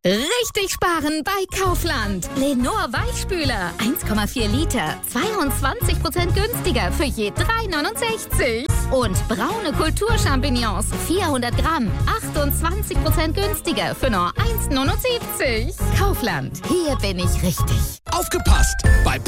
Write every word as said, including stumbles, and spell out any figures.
Richtig sparen bei Kaufland. Lenor Weichspüler, eins Komma vier Liter, zweiundzwanzig Prozent günstiger für je drei neunundsechzig. Und braune Kulturchampignons, vierhundert Gramm, achtundzwanzig Prozent günstiger für nur eins neunundsiebzig. Kaufland, hier bin ich richtig. Aufgepasst! Bei